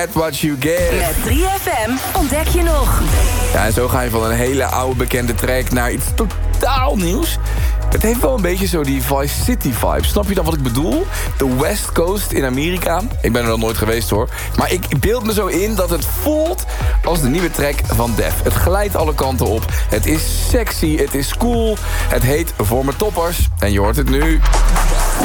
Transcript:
Get what you get. Met 3FM ontdek je nog. Ja, en zo ga je van een hele oude bekende track naar iets totaal nieuws. Het heeft wel een beetje zo die Vice City vibe. Snap je dan wat ik bedoel? De West Coast in Amerika. Ik ben er nog nooit geweest hoor. Maar ik beeld me zo in dat het voelt als de nieuwe track van Def. Het glijdt alle kanten op. Het is sexy, het is cool. Het heet Voor mijn toppers. En je hoort het nu.